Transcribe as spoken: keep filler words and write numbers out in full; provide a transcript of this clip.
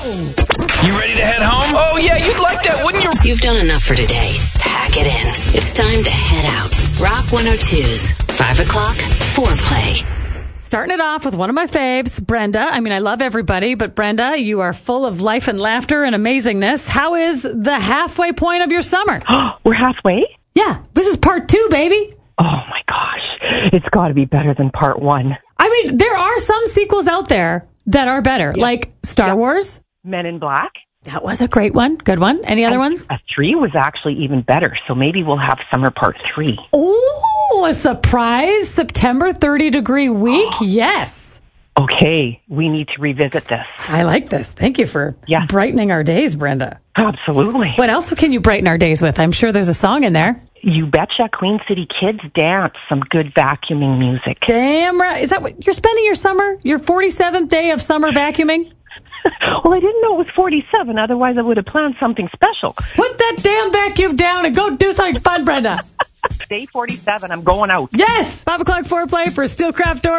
You ready to head home? Oh, yeah, you'd like that, wouldn't you? You've done enough for today. Pack it in. It's time to head out. Rock one oh two's five o'clock foreplay. Starting it off with one of my faves, Brenda. I mean, I love everybody, but Brenda, you are full of life and laughter and amazingness. How is the halfway point of your summer? We're halfway? Yeah, this is part two, baby. Oh, my gosh. It's got to be better than part one. I mean, there are some sequels out there that are better, Yeah. like Star Yeah. Wars. Men in Black. That was a great one. Good one. Any other And ones? A three was actually even better, so maybe we'll have summer part three. Oh, a surprise September thirty degree week? Yes. Okay, we need to revisit this. I like this. Thank you for Yeah. brightening our days, Brenda. Absolutely. What else can you brighten our days with? I'm sure there's a song in there. You betcha, Queen City Kids dance, some good vacuuming music. Damn right. Is that what you're spending your summer? Your forty-seventh day of summer vacuuming? Well, I didn't know it was forty-seven, otherwise I would have planned something special. Put that damn vacuum down and go do something fun, Brenda. Day forty-seven, I'm going out. Yes! Five o'clock foreplay for Steelcraft Door.